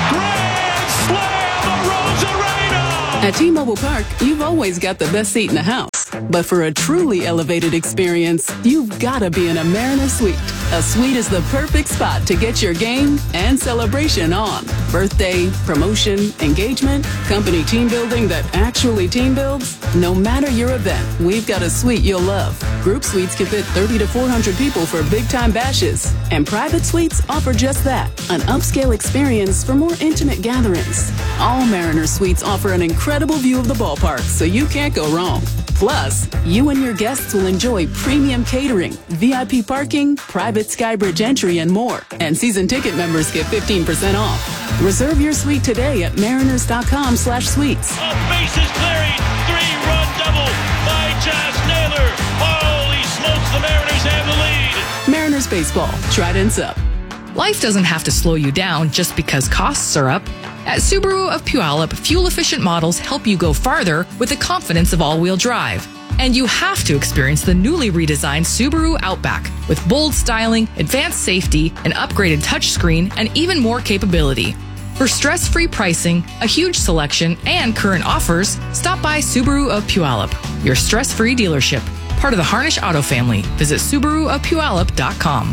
At T-Mobile Park, you've always got the best seat in the house. But for a truly elevated experience, you've got to be in a Mariner Suite. A suite is the perfect spot to get your game and celebration on. Birthday, promotion, engagement, company team building that actually team builds. No matter your event, we've got a suite you'll love. Group suites can fit 30 to 400 people for big-time bashes. And private suites offer just that, an upscale experience for more intimate gatherings. All Mariner Suites offer an incredible view of the ballpark, so you can't go wrong. Plus, you and your guests will enjoy premium catering, VIP parking, private Skybridge entry, and more. And season ticket members get 15% off. Reserve your suite today at mariners.com/suites. Bases clearing, 3-run double by Josh Naylor. Holy smokes, the Mariners have the lead. Mariners baseball, Trident's up. Life doesn't have to slow you down just because costs are up. At Subaru of Puyallup, fuel-efficient models help you go farther with the confidence of all-wheel drive. And you have to experience the newly redesigned Subaru Outback with bold styling, advanced safety, an upgraded touchscreen, and even more capability. For stress-free pricing, a huge selection, and current offers, stop by Subaru of Puyallup, your stress-free dealership. Part of the Harnish Auto family. Visit SubaruofPuyallup.com.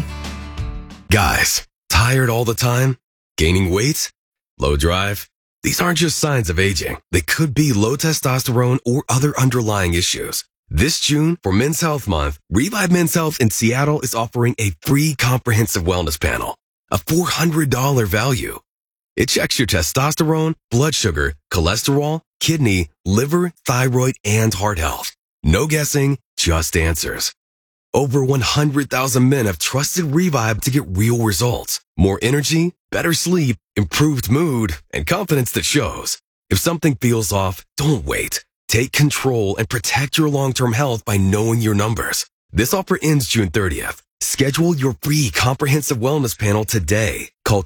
Guys, tired all the time? Gaining weight? Low drive? These aren't just signs of aging. They could be low testosterone or other underlying issues. This June, for Men's Health Month, Revive Men's Health in Seattle is offering a free comprehensive wellness panel, a $400 value. It checks your testosterone, blood sugar, cholesterol, kidney, liver, thyroid, and heart health. No guessing, just answers. Over 100,000 men have trusted Revive to get real results. More energy, better sleep, improved mood, and confidence that shows. If something feels off, don't wait. Take control and protect your long-term health by knowing your numbers. This offer ends June 30th. Schedule your free comprehensive wellness panel today. Call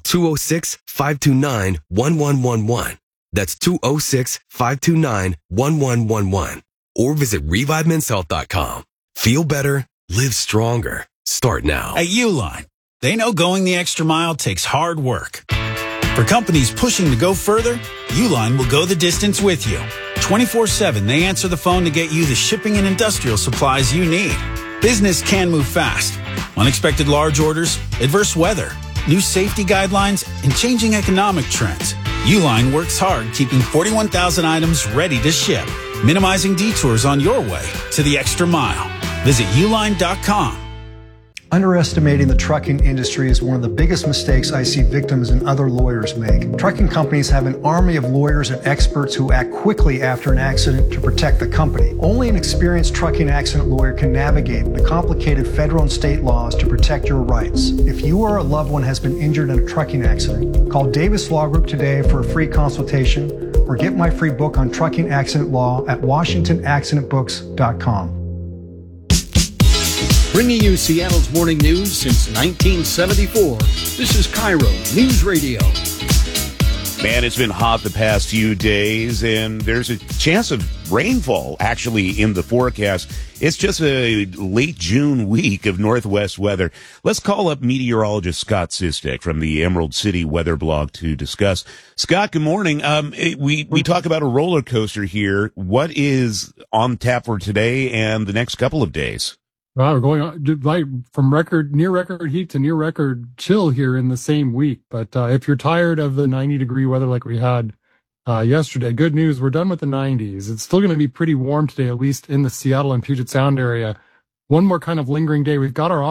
206-529-1111. That's 206-529-1111. Or visit ReviveMen'sHealth.com. Feel better. Live stronger. Start now. At Uline, they know going the extra mile takes hard work. For companies pushing to go further, Uline will go the distance with you. 24/7, they answer the phone to get you the shipping and industrial supplies you need. Business can move fast. Unexpected large orders, adverse weather, new safety guidelines, and changing economic trends. Uline works hard keeping 41,000 items ready to ship, minimizing detours on your way to the extra mile. Visit uline.com. Underestimating the trucking industry is one of the biggest mistakes I see victims and other lawyers make. Trucking companies have an army of lawyers and experts who act quickly after an accident to protect the company. Only an experienced trucking accident lawyer can navigate the complicated federal and state laws to protect your rights. If you or a loved one has been injured in a trucking accident, call Davis Law Group today for a free consultation or get my free book on trucking accident law at WashingtonAccidentBooks.com. Bringing you Seattle's morning news since 1974. This is KIRO News Radio. Man, it's been hot the past few days, and there's a chance of rainfall actually in the forecast. It's just a late June week of Northwest weather. Let's call up meteorologist Scott Sistek from the Emerald City Weather Blog to discuss. Scott, good morning. We talk about a roller coaster here. What is on tap for today and the next couple of days? Wow, we're going on from near record heat to near record chill here in the same week. But if you're tired of the 90-degree weather like we had yesterday, good news, we're done with the 90s. It's still going to be pretty warm today, at least in the Seattle and Puget Sound area. One more kind of lingering day. We've got our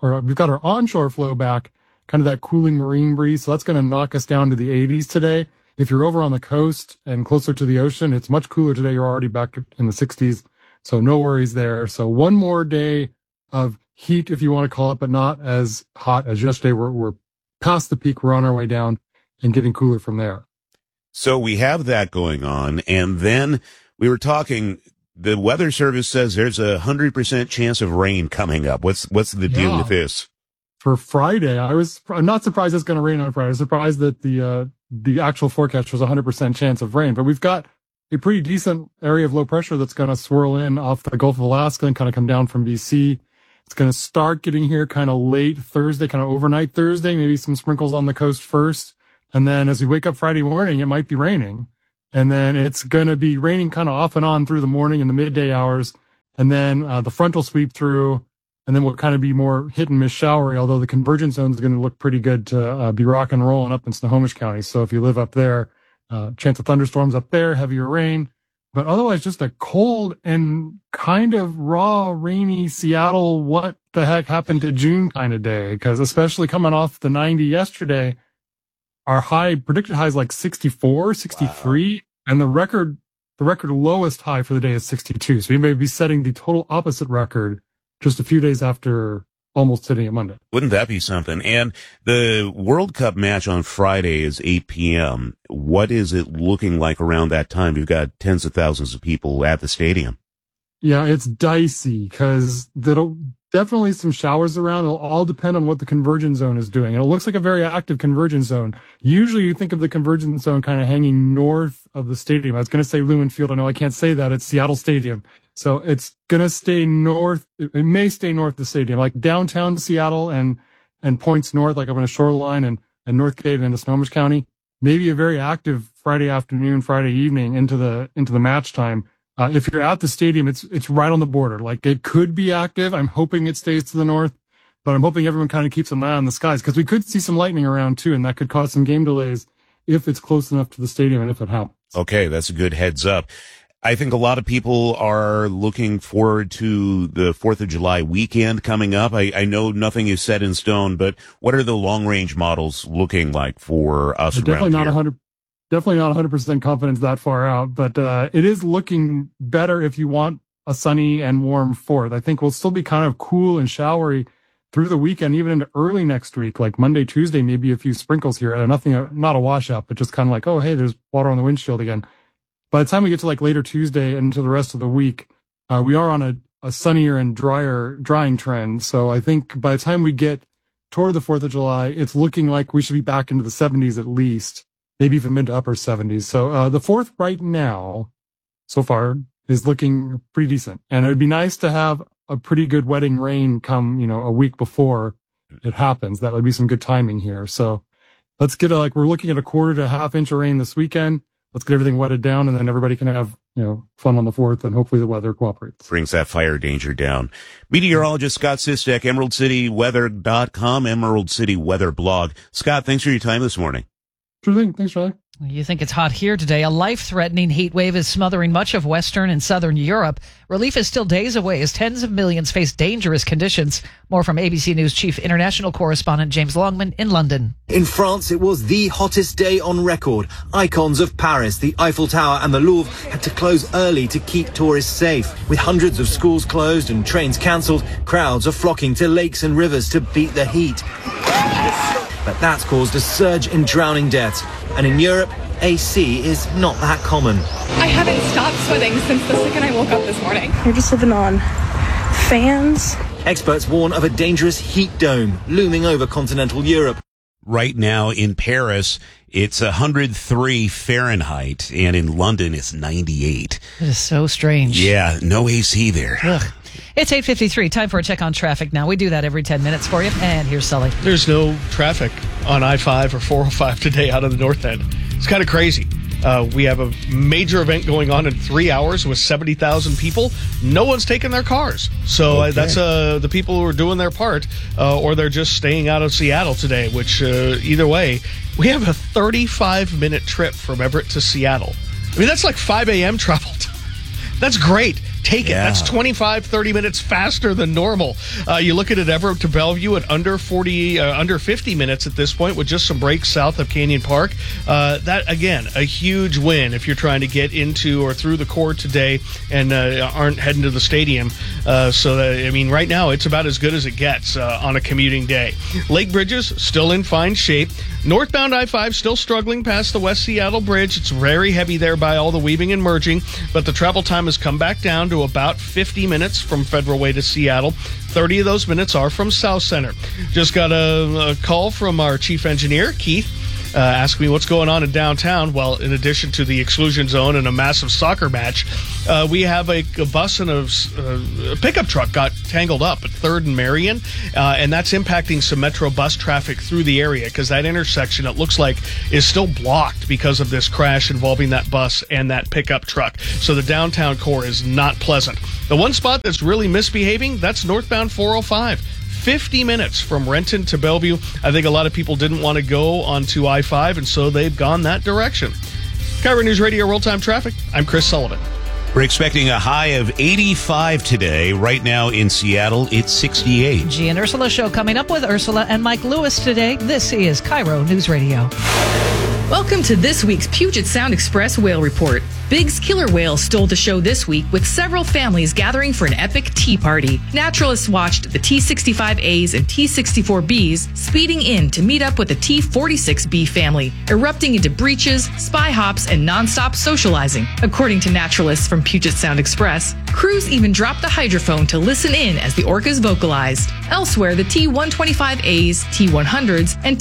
onshore flow back, kind of that cooling marine breeze. So that's going to knock us down to the 80s today. If you're over on the coast and closer to the ocean, it's much cooler today. You're already back in the 60s. So no worries there. So one more day of heat, if you want to call it, but not as hot as yesterday. We're past the peak. We're on our way down and getting cooler from there. So we have that going on. And then we were talking, the Weather Service says there's 100% chance of rain coming up. What's the deal with this? For Friday, I'm not surprised it's going to rain on Friday. I was surprised that the actual forecast was 100% chance of rain, but we've got a pretty decent area of low pressure that's going to swirl in off the Gulf of Alaska and kind of come down from BC. It's going to start getting here kind of late Thursday, kind of overnight Thursday, maybe some sprinkles on the coast first. And then as we wake up Friday morning, it might be raining. And then it's going to be raining kind of off and on through the morning and the midday hours. And then the front will sweep through, and then we'll kind of be more hit and miss showery, although the convergence zone is going to look pretty good to be rock and rolling up in Snohomish County. So if you live up there, chance of thunderstorms up there, heavier rain, but otherwise just a cold and kind of raw, rainy Seattle, what the heck happened to June kind of day. Because especially coming off the 90 yesterday, our predicted high is like 64, 63, wow. And the record lowest high for the day is 62. So we may be setting the total opposite record just a few days after almost hitting a Monday. Wouldn't that be something? And the World Cup match on Friday is 8 p.m. What is it looking like around that time? We've got tens of thousands of people at the stadium. Yeah, it's dicey because there'll definitely some showers around. It'll all depend on what the convergence zone is doing. And it looks like a very active convergence zone. Usually you think of the convergence zone kind of hanging north of the stadium. I was going to say Lumen Field. I know I can't say that. It's Seattle Stadium. So it's going to stay north. It may stay north of the stadium, like downtown Seattle and points north, like up on a shoreline and Northgate and into Snohomish County. Maybe a very active Friday afternoon, Friday evening into the match time. If you're at the stadium, it's right on the border. Like it could be active. I'm hoping it stays to the north, but I'm hoping everyone kind of keeps an eye on the skies because we could see some lightning around too, and that could cause some game delays if it's close enough to the stadium and if it happens. Okay, that's a good heads up. I think a lot of people are looking forward to the 4th of July weekend coming up. I know nothing is set in stone, but what are the long range models looking like for us around here? Definitely not 100% confidence that far out, but it is looking better if you want a sunny and warm 4th. I think we'll still be kind of cool and showery through the weekend, even into early next week, like Monday, Tuesday, maybe a few sprinkles here. Nothing, not a washout, but just kind of like, oh, hey, there's water on the windshield again. By the time we get to like later Tuesday and into the rest of the week, we are on a sunnier and drying trend. So I think by the time we get toward the 4th of July, it's looking like we should be back into the 70s at least, maybe even mid to upper 70s. So the 4th right now, so far, is looking pretty decent. And it would be nice to have a pretty good wetting rain come, a week before it happens. That would be some good timing here. So let's get we're looking at a quarter to a half inch of rain this weekend. Let's get everything wetted down, and then everybody can have, fun on the 4th, and hopefully the weather cooperates. Brings that fire danger down. Meteorologist Scott Sistek, EmeraldCityWeather.com, Emerald City Weather Blog. Scott, thanks for your time this morning. Sure thing. Thanks, Charlie. You think it's hot here today. A life-threatening heat wave is smothering much of Western and Southern Europe. Relief is still days away as tens of millions face dangerous conditions. More from ABC News Chief International Correspondent James Longman in London. In France, it was the hottest day on record. Icons of Paris, the Eiffel Tower and the Louvre had to close early to keep tourists safe. With hundreds of schools closed and trains cancelled, crowds are flocking to lakes and rivers to beat the heat. But that's caused a surge in drowning deaths. And in Europe, AC is not that common. I haven't stopped sweating since the second I woke up this morning. You're just living on fans. Experts warn of a dangerous heat dome looming over continental Europe. Right now in Paris, It's 103 Fahrenheit, and in London it's 98. It is so strange. Yeah, no AC there. Ugh. It's 8:53. Time for a check on traffic now. We do that every 10 minutes for you. And here's Sully. There's no traffic on I-5 or 405 today out of the north end. It's kind of crazy. We have a major event going on in 3 hours with 70,000 people. No one's taking their cars. So that's the people who are doing their part, or they're just staying out of Seattle today, which either way, we have a 35-minute trip from Everett to Seattle. I mean, that's like 5 a.m. travel. That's great. Take it. That's 25, 30 minutes faster than normal. You look at it, Everett to Bellevue at under 50 minutes at this point with just some breaks south of Canyon Park. That, again, a huge win if you're trying to get into or through the core today and aren't heading to the stadium. Right now it's about as good as it gets on a commuting day. Lake Bridges still in fine shape. Northbound I-5 still struggling past the West Seattle Bridge. It's very heavy there by all the weaving and merging, but the travel time has come back down to about 50 minutes from Federal Way to Seattle. 30 of those minutes are from South Center. Just got a call from our chief engineer, Keith, asking me what's going on in downtown. Well, in addition to the exclusion zone and a massive soccer match, we have a bus and a pickup truck got tangled up at 3rd and Marion, and that's impacting some Metro bus traffic through the area because that intersection, it looks like, is still blocked because of this crash involving that bus and that pickup truck. So the downtown core is not pleasant. The one spot that's really misbehaving, that's northbound 405. 50 minutes from Renton to Bellevue. I think a lot of people didn't want to go onto I-5, and so they've gone that direction. KIRO News Radio Real-Time Traffic. I'm Chris Sullivan. We're expecting a high of 85 today. Right now in Seattle, it's 68. G and Ursula show coming up with Ursula and Mike Lewis today. This is KIRO News Radio. Welcome to this week's Puget Sound Express Whale Report. Big's killer whale stole the show this week with several families gathering for an epic tea party. Naturalists watched the T65As and T64Bs speeding in to meet up with the T46B family, erupting into breaches, spy hops, and nonstop socializing. According to naturalists from Puget Sound Express, crews even dropped the hydrophone to listen in as the orcas vocalized. Elsewhere, the T125As, T100s, and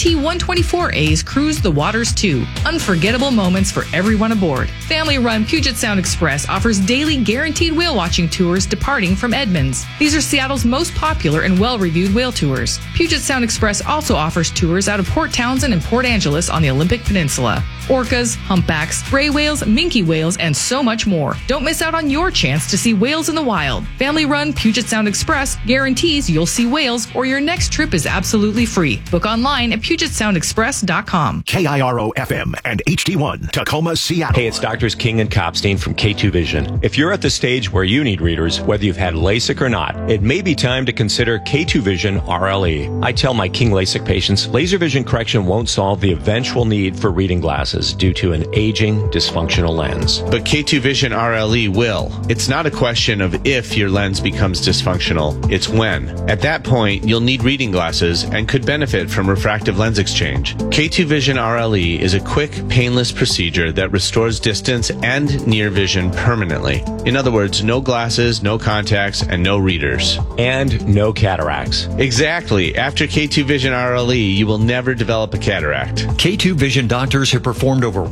T124As cruised the waters too. Unforgettable moments for everyone aboard. Family-run Puget Sound Express offers daily guaranteed whale watching tours departing from Edmonds. These are Seattle's most popular and well-reviewed whale tours. Puget Sound Express also offers tours out of Port Townsend and Port Angeles on the Olympic Peninsula. Orcas, humpbacks, gray whales, minke whales, and so much more. Don't miss out on your chance to see whales in the wild. Family-run Puget Sound Express guarantees you'll see whales or your next trip is absolutely free. Book online at PugetSoundExpress.com. KIRO FM and HD1 Tacoma, Seattle. Hey, it's Doctors King and Kopstein from K2 Vision. If you're at the stage where you need readers, whether you've had LASIK or not, it may be time to consider K2 Vision RLE. I tell my King LASIK patients, laser vision correction won't solve the eventual need for reading glasses due to an aging, dysfunctional lens. But K2 Vision RLE will. It's not a question of if your lens becomes dysfunctional, it's when. At that point, you'll need reading glasses and could benefit from refractive lens exchange. K2 Vision RLE is a quick, painless procedure that restores distance and near vision permanently. In other words, no glasses, no contacts, and no readers. And no cataracts. Exactly. After K2 Vision RLE, you will never develop a cataract. K2 Vision doctors have performed over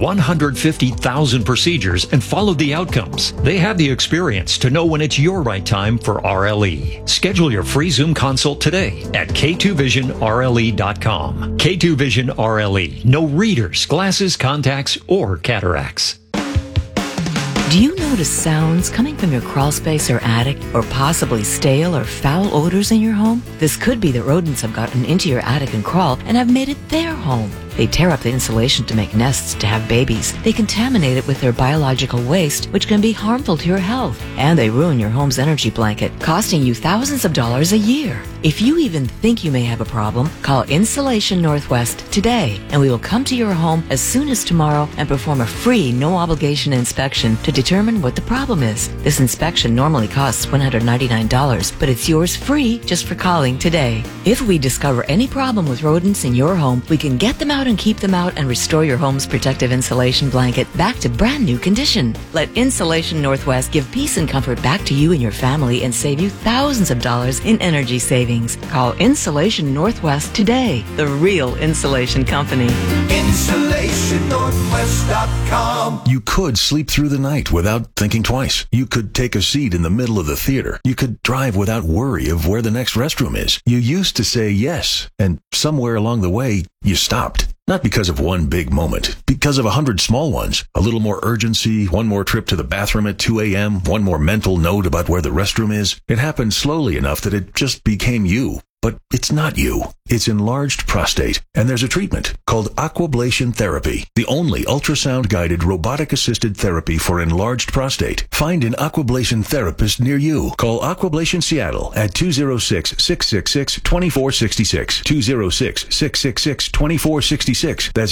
150,000 procedures and followed the outcomes. They have the experience to know when it's your right time for RLE. Schedule your free Zoom consult today at K2VisionRLE.com. K2 Vision RLE. No readers, glasses, contacts, or cataracts. Do you notice sounds coming from your crawl space or attic, or possibly stale or foul odors in your home? This could be that rodents have gotten into your attic and crawl and have made it their home. They tear up the insulation to make nests to have babies. They contaminate it with their biological waste, which can be harmful to your health. And they ruin your home's energy blanket, costing you thousands of dollars a year. If you even think you may have a problem, call Insulation Northwest today, and we will come to your home as soon as tomorrow and perform a free, no-obligation inspection to determine what the problem is. This inspection normally costs $199, but it's yours free just for calling today. If we discover any problem with rodents in your home, we can get them out and keep them out and restore your home's protective insulation blanket back to brand new condition. Let Insulation Northwest give peace and comfort back to you and your family and save you thousands of dollars in energy savings. Call Insulation Northwest today, the real insulation company. InsulationNorthwest.com. You could sleep through the night without thinking twice. You could take a seat in the middle of the theater. You could drive without worry of where the next restroom is. You used to say yes, and somewhere along the way, you stopped. Not because of one big moment, because of 100 small ones. A little more urgency, one more trip to the bathroom at 2 a.m., one more mental note about where the restroom is. It happened slowly enough that it just became you. But it's not you. It's enlarged prostate, and there's a treatment called aquablation therapy, the only ultrasound-guided robotic-assisted therapy for enlarged prostate. Find an aquablation therapist near you. Call Aquablation Seattle at 206-666-2466, 206-666-2466. That's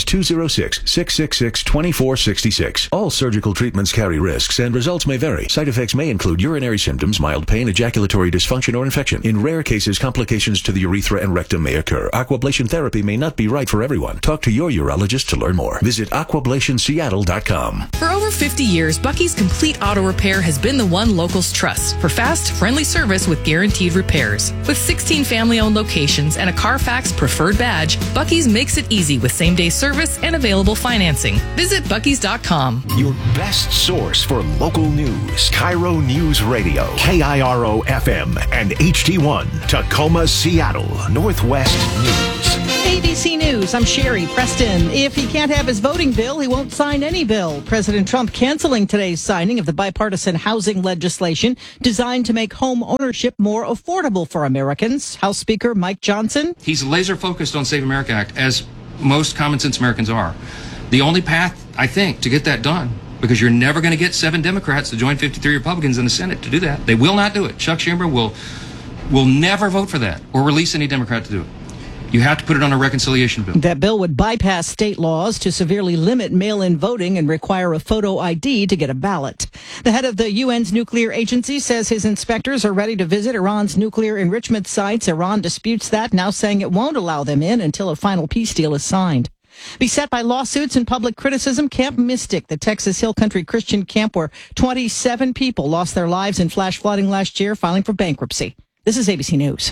206-666-2466. All surgical treatments carry risks, and results may vary. Side effects may include urinary symptoms, mild pain, ejaculatory dysfunction, or infection. In rare cases, complications to the urethra and rectum may occur. Aquablation therapy may not be right for everyone. Talk to your urologist to learn more. Visit aquablationseattle.com. For over 50 years, Bucky's Complete Auto Repair has been the one locals trust for fast, friendly service with guaranteed repairs. With 16 family-owned locations and a Carfax preferred badge, Bucky's makes it easy with same-day service and available financing. Visit Bucky's.com. Your best source for local news. Cairo News Radio, KIRO FM, and HD1, Tacoma, Seattle, Northwest News. ABC News, I'm Sherry Preston. If he can't have his voting bill, he won't sign any bill. President Trump canceling today's signing of the bipartisan housing legislation designed to make home ownership more affordable for Americans. House Speaker Mike Johnson. He's laser focused on Save America Act, as most common sense Americans are. The only path, I think, to get that done, because you're never going to get 7 Democrats to join 53 Republicans in the Senate to do that. They will not do it. Chuck Schumer will never vote for that or release any Democrat to do it. You have to put it on a reconciliation bill. That bill would bypass state laws to severely limit mail-in voting and require a photo ID to get a ballot. The head of the UN's nuclear agency says his inspectors are ready to visit Iran's nuclear enrichment sites. Iran disputes that, now saying it won't allow them in until a final peace deal is signed. Beset by lawsuits and public criticism, Camp Mystic, the Texas Hill Country Christian camp where 27 people lost their lives in flash flooding last year, filing for bankruptcy. This is ABC News.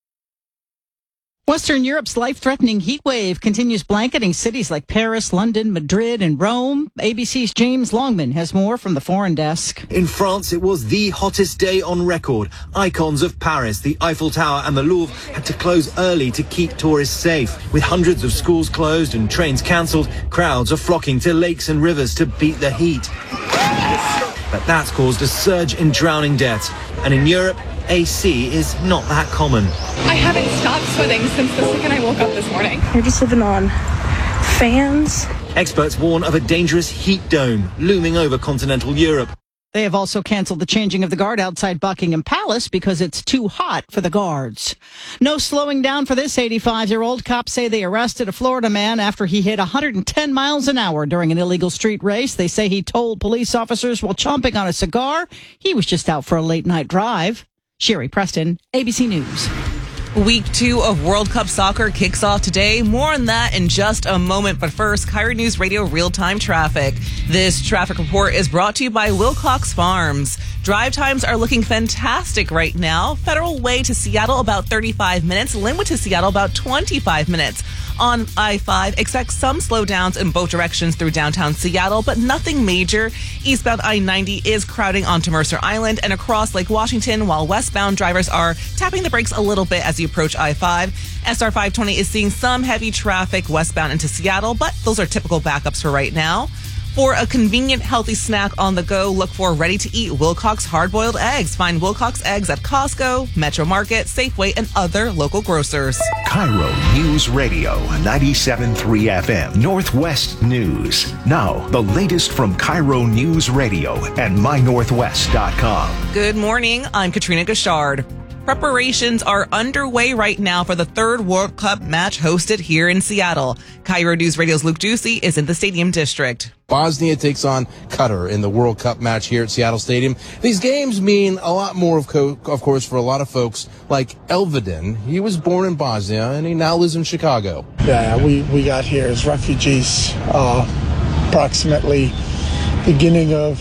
Western Europe's life-threatening heat wave continues blanketing cities like Paris, London, Madrid, and Rome. ABC's James Longman has more from the foreign desk. In France, it was the hottest day on record. Icons of Paris, the Eiffel Tower and the Louvre had to close early to keep tourists safe. With hundreds of schools closed and trains cancelled, crowds are flocking to lakes and rivers to beat the heat. But that's caused a surge in drowning deaths. And in Europe, AC is not that common. I haven't stopped sweating since the second I woke up this morning. We're just living on fans. Experts warn of a dangerous heat dome looming over continental Europe. They have also canceled the changing of the guard outside Buckingham Palace because it's too hot for the guards. No slowing down for this 85-year-old. Cops say they arrested a Florida man after he hit 110 miles an hour during an illegal street race. They say he told police officers while chomping on a cigar he was just out for a late-night drive. Sherry Preston, ABC News. Week 2 of World Cup soccer kicks off today. More on that in just a moment. But first, KIRO News Radio real-time traffic. This traffic report is brought to you by Wilcox Farms. Drive times are looking fantastic right now. Federal Way to Seattle, about 35 minutes. Linwood to Seattle, about 25 minutes. On I-5, expect some slowdowns in both directions through downtown Seattle, but nothing major. Eastbound I-90 is crowding onto Mercer Island and across Lake Washington, while westbound drivers are tapping the brakes a little bit as you approach I-5. SR 520 is seeing some heavy traffic westbound into Seattle, but those are typical backups for right now. For a convenient, healthy snack on the go, look for ready-to-eat Wilcox hard-boiled eggs. Find Wilcox eggs at Costco, Metro Market, Safeway, and other local grocers. KIRO News Radio, 97.3 FM, Northwest News. Now, the latest from KIRO News Radio and MyNorthwest.com. Good morning. I'm Katrina Gashard. Preparations are underway right now for the third World Cup match hosted here in Seattle. Cairo News Radio's Luke Ducey is in the Stadium District. Bosnia takes on Qatar in the World Cup match here at Seattle Stadium. These games mean a lot more, of course, for a lot of folks like Elvedin. He was born in Bosnia, and he now lives in Chicago. Yeah, we got here as refugees approximately beginning of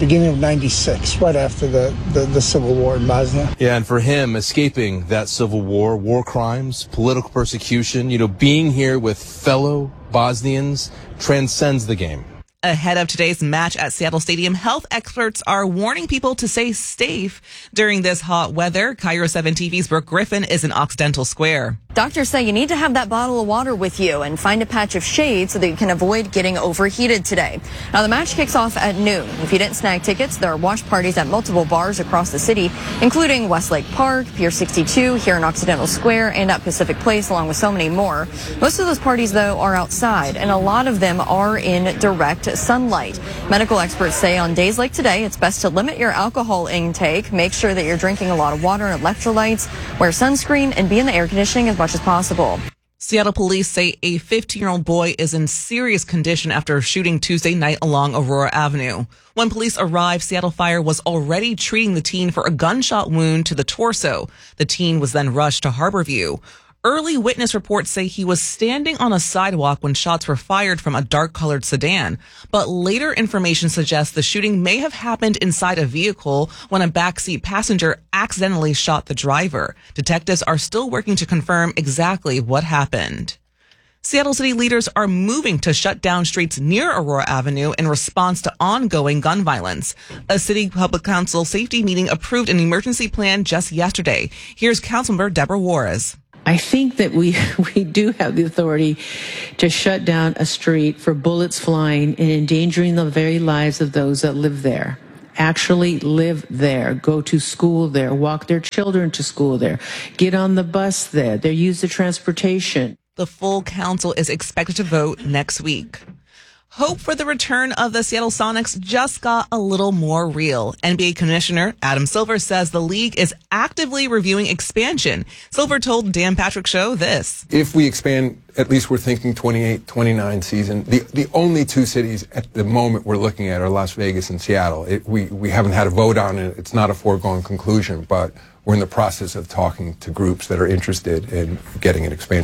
96, right after the civil war in Bosnia. Yeah, and for him, escaping that civil war crimes, political persecution, being here with fellow Bosnians transcends the game. Ahead of today's match at Seattle Stadium, health experts are warning people to stay safe during this hot weather. Cairo 7 TV's Brooke Griffin is in Occidental Square. Doctors say you need to have that bottle of water with you and find a patch of shade so that you can avoid getting overheated today. Now, the match kicks off at noon. If you didn't snag tickets, there are watch parties at multiple bars across the city, including Westlake Park, Pier 62, here in Occidental Square, and at Pacific Place, along with so many more. Most of those parties, though, are outside, and a lot of them are in direct sunlight. Medical experts say on days like today, it's best to limit your alcohol intake, make sure that you're drinking a lot of water and electrolytes, wear sunscreen, and be in the air conditioning as much as possible. Seattle police say a 15-year-old boy is in serious condition after a shooting Tuesday night along Aurora Avenue. When police arrived, Seattle Fire was already treating the teen for a gunshot wound to the torso. The teen was then rushed to Harborview. Early witness reports say he was standing on a sidewalk when shots were fired from a dark-colored sedan. But later information suggests the shooting may have happened inside a vehicle when a backseat passenger accidentally shot the driver. Detectives are still working to confirm exactly what happened. Seattle city leaders are moving to shut down streets near Aurora Avenue in response to ongoing gun violence. A city public council safety meeting approved an emergency plan just yesterday. Here's Councilmember Deborah Juarez. I think that we do have the authority to shut down a street for bullets flying and endangering the very lives of those that live there. Actually live there, go to school there, walk their children to school there, get on the bus there, they use the transportation. The full council is expected to vote next week. Hope for the return of the Seattle Sonics just got a little more real. NBA Commissioner Adam Silver says the league is actively reviewing expansion. Silver told Dan Patrick Show this. If we expand, at least we're thinking 28, 29 season. The only two cities at the moment we're looking at are Las Vegas and Seattle. We haven't had a vote on it. It's not a foregone conclusion, but we're in the process of talking to groups that are interested in getting an expansion.